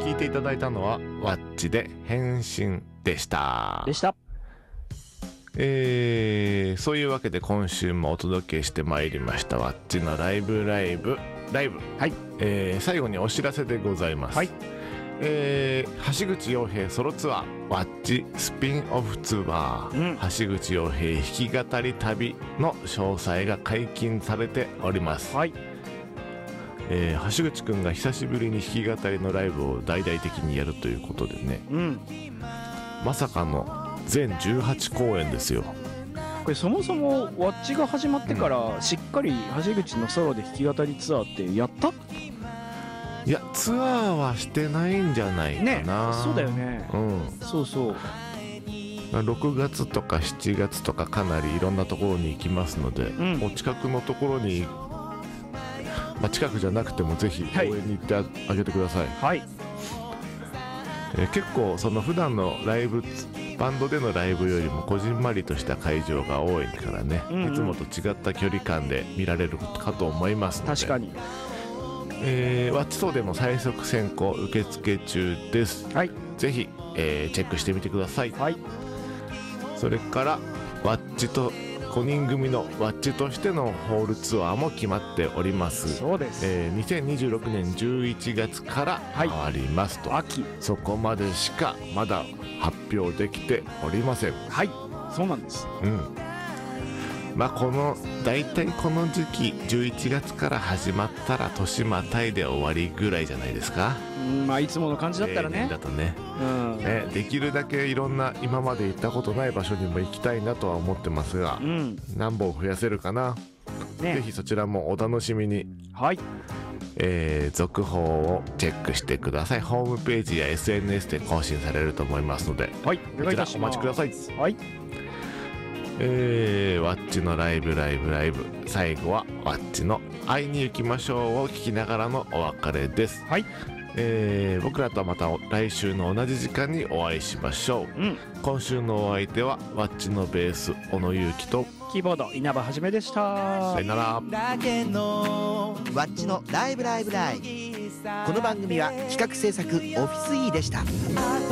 聞いていただいたのはワッチで変身でした。そういうわけで今週もお届けしてまいりましたワッチのライブ、はい、最後にお知らせでございます。はい、橋口洋平ソロツアーワッチスピンオフツアー、橋口洋平弾き語り旅の詳細が解禁されております。はい、橋口くんが久しぶりに弾き語りのライブを大々的にやるということでね、まさかの全18公演ですよ。 これそもそもワッチが始まってからしっかり橋口のソロで弾き語りツアーってやった？ いや、ツアーはしてないんじゃないかな。 そうだよね。そうそう。 6月とか7月とかかなりいろんなところに行きますので、お近くのところに、近くじゃなくてもぜひ応援に行ってあげてください。はい。結構その普段のライブ、バンドでのライブよりもこじんまりとした会場が多いからね、いつもと違った距離感で見られるかと思いますので。確かに。ワッチ等での最速選考受付中です。はい、ぜひ、チェックしてみてください。はい、それからワッチと5人組のワッチとしてのホールツアーも決まっております。そうです。2026年11月から変わりますと、秋、そこまでしかまだ発表できておりません。はい、そうなんです。大体この時期11月から始まったら年またいで終わりぐらいじゃないですか。いつもの感じだったらね。だとね、できるだけいろんな今まで行ったことない場所にも行きたいなとは思ってますが、何本増やせるかな、ぜひそちらもお楽しみに。はい、続報をチェックしてください。ホームページや SNS で更新されると思いますので、こちらお待ちください。はい、ワッチのライブ、最後はワッチの会いに行きましょうを聞きながらのお別れです。はい、僕らとはまた来週の同じ時間にお会いしましょう。今週のお相手はワッチのベース小野裕樹とキーボード稲葉はじめでした。さよなら。ワッチのライブ、この番組は企画制作オフィス E でした。